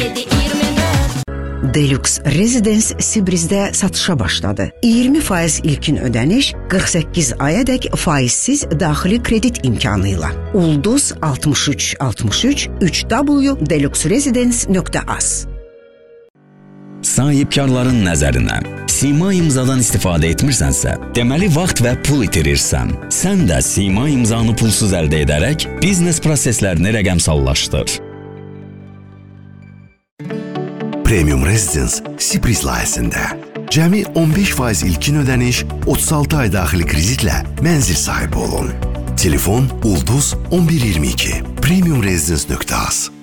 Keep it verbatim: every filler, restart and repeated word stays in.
yedi iyirmi dört. Deluxe Residence Sibriz'də satışa başladı. iyirmi faiz ilkin ödəniş, qırx səkkiz ayadək faizsiz daxili kredit imkanıyla. Ulduz altmış üç altmış üç üç w deluxe residence nöqtə az. Sahibkarların nəzərinə, Sima imzadan istifadə etmirsənsə, deməli vaxt və pul itirirsən. Sən də Sima imzanı pulsuz əldə edərək biznes proseslərini rəqəmsallaşdır. Premium Residence Sibriz layihəsində cəmi on beş faiz ilkin ödəniş, otuz altı ay daxili kreditlə mənzil sahibi olun. Telefon Ulduz on bir iyirmi iki Premium Residence nöqtə az.